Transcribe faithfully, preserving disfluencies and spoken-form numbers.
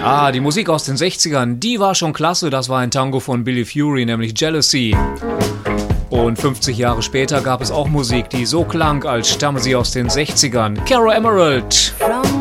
Ah, die Musik aus den sechzigern, die war schon klasse. Das war ein Tango von Billy Fury, nämlich Jealousy. Und fünfzig Jahre später gab es auch Musik, die so klang, als stamme sie aus den sechzigern. Caro Emerald.